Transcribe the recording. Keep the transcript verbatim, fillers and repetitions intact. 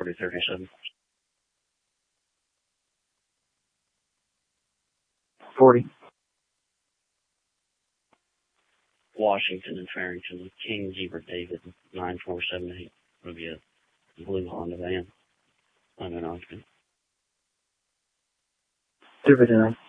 forty thirty-seven. forty. Washington and Farrington, King Zebra David, nine four seven eight. Would be a blue Honda van. Unknown occupant. Zero nine.